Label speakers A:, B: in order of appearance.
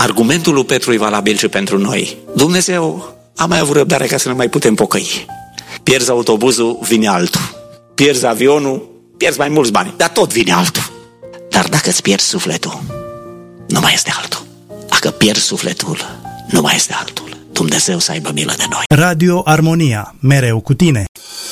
A: Argumentul lui Petru e valabil și pentru noi. Dumnezeu a mai avut răbdare ca să ne mai putem pocăi. Pierzi autobuzul, vine altul. Pierzi avionul, pierzi mai mulți bani, dar tot vine altul. Dar dacă îți pierzi sufletul, nu mai este altul. Dacă pierzi sufletul, nu mai este altul. Dumnezeu să aibă milă de noi.
B: Radio Armonia, mereu cu tine.